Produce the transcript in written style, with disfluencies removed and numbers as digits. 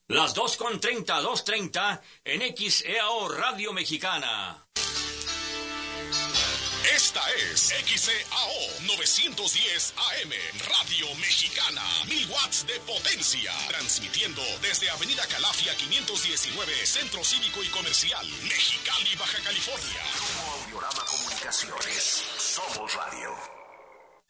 Las 2:30, 2:30 en XEAO Radio Mexicana. Esta es XEAO 910 AM, Radio Mexicana, 1000 watts de potencia, transmitiendo desde Avenida Calafia 519, Centro Cívico y Comercial, Mexicali, Baja California. Grupo Audiorama Comunicaciones, somos radio.